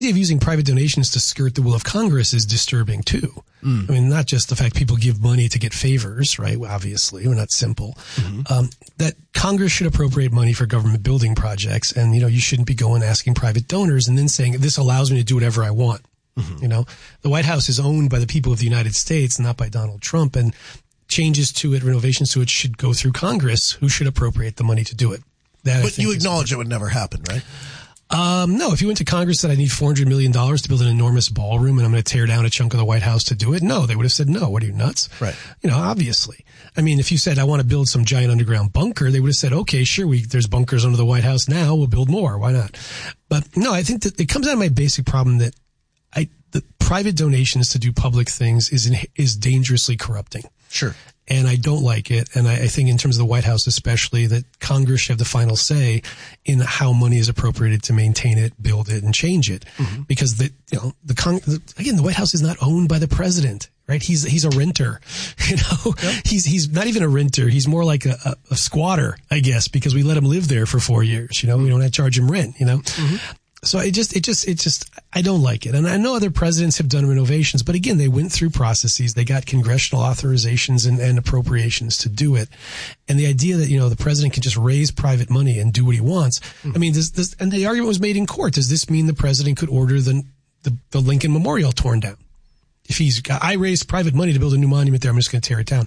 idea of using private donations to skirt the will of Congress is disturbing too. I mean, not just the fact people give money to get favors, right? Obviously, we're not simple. That Congress should appropriate money for government building projects, and you shouldn't be going asking private donors and then saying this allows me to do whatever I want. The White House is owned by the people of the United States, not by Donald Trump, and changes to it, renovations to it should go through Congress, who should appropriate the money to do it. But you acknowledge it would never happen, right? No, if you went to Congress and said I need $400 million to build an enormous ballroom and I'm going to tear down a chunk of the White House to do it, no, they would have said no. What are you, nuts? Right. Obviously. I mean, if you said I want to build some giant underground bunker, they would have said, okay, sure, there's bunkers under the White House now, we'll build more. Why not? But no, I think that it comes down to my basic problem that the private donations to do public things is dangerously corrupting. Sure. And I don't like it. And I think in terms of the White House especially, that Congress should have the final say in how money is appropriated to maintain it, build it, and change it. Because the White House is not owned by the president, right? He's a renter, Yep. He's not even a renter. He's more like a squatter, I guess, because we let him live there for 4 years. We don't have to charge him rent, So I don't like it. And I know other presidents have done renovations, but again, they went through processes. They got congressional authorizations and appropriations to do it. And the idea that, the president can just raise private money and do what he wants. I mean, and the argument was made in court. Does this mean the president could order the Lincoln Memorial torn down? If I raised private money to build a new monument there, I'm just going to tear it down.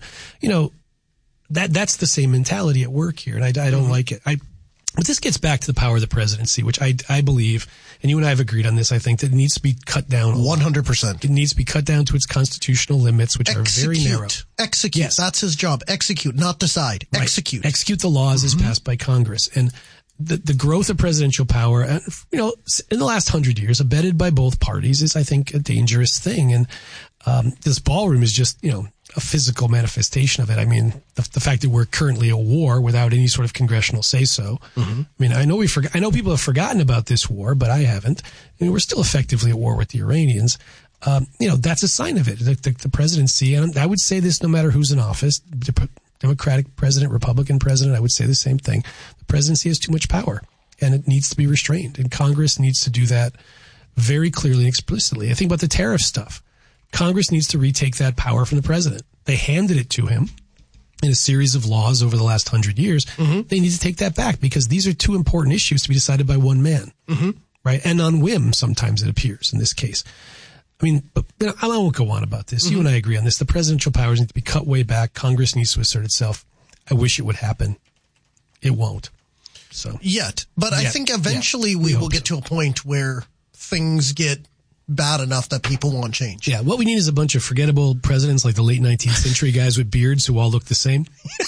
That's the same mentality at work here. And I don't like it. But this gets back to the power of the presidency, which I believe, and you and I have agreed on this, I think that it needs to be cut down. 100%. It needs to be cut down to its constitutional limits, which are very narrow. Execute. Yes. That's his job. Execute, not decide. Right. Execute. Execute the laws as passed by Congress. And the growth of presidential power, in the last 100 years, abetted by both parties, is, I think, a dangerous thing. And this ballroom is just, a physical manifestation of it. I mean, the fact that we're currently at war without any sort of congressional say-so. I mean, I know people have forgotten about this war, but I haven't. I mean, we're still effectively at war with the Iranians. That's a sign of it. The presidency, and I would say this no matter who's in office, Democratic president, Republican president, I would say the same thing. The presidency has too much power, and it needs to be restrained. And Congress needs to do that very clearly and explicitly. I think about the tariff stuff. Congress needs to retake that power from the president. They handed it to him in a series of laws over the last 100 years. They need to take that back because these are two important issues to be decided by one man, right? And on whim, sometimes it appears in this case. I mean, I won't go on about this. You and I agree on this. The presidential powers need to be cut way back. Congress needs to assert itself. I wish it would happen. It won't. So but I think eventually we will get to a point where things get bad enough that people want change. Yeah, what we need is a bunch of forgettable presidents like the late 19th century guys with beards who all look the same.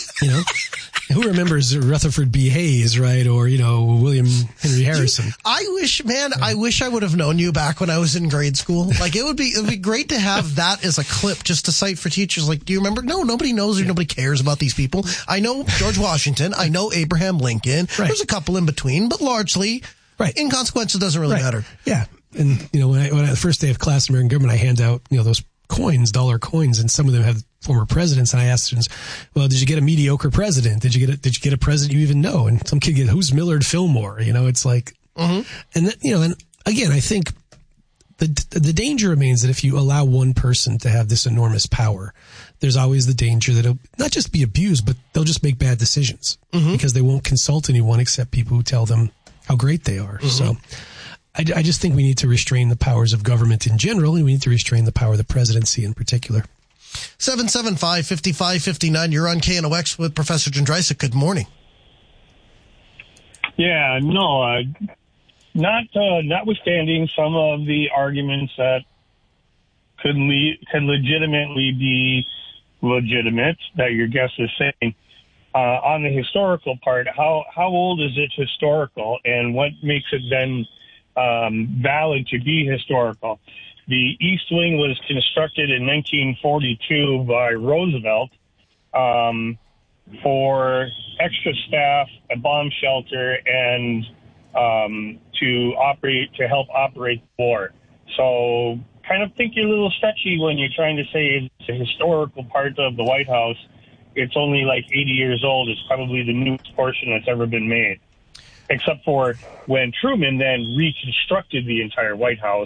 Who remembers Rutherford B. Hayes, right? Or, William Henry Harrison. I wish I would have known you back when I was in grade school. Like, it would be great to have that as a clip just to cite for teachers. Like, do you remember? No, nobody knows or nobody cares about these people. I know George Washington. I know Abraham Lincoln. Right. There's a couple in between, but largely, inconsequence, it doesn't really matter. Yeah. And, when I the first day of class in American government, I hand out, those coins, dollar coins, and some of them have former presidents. And I asked students, well, did you get a mediocre president? Did you get a president you even know? And some kid get, who's Millard Fillmore? It's like, and and again, I think the danger remains that if you allow one person to have this enormous power, there's always the danger that it'll not just be abused, but they'll just make bad decisions because they won't consult anyone except people who tell them how great they are. So I just think we need to restrain the powers of government in general, and we need to restrain the power of the presidency in particular. 775-5559, you're on KNOX with Professor Jędrysek. Good morning. Yeah, no, notwithstanding some of the arguments that could legitimately be legitimate that your guest is saying, on the historical part, how old is it historical, and what makes it then valid to be historical? The East Wing was constructed in 1942 by Roosevelt for extra staff, a bomb shelter, and to help operate the war. So kind of think you're a little sketchy when you're trying to say it's a historical part of the White House. It's only like 80 years old. It's probably the newest portion that's ever been made. except for when Truman then reconstructed the entire White House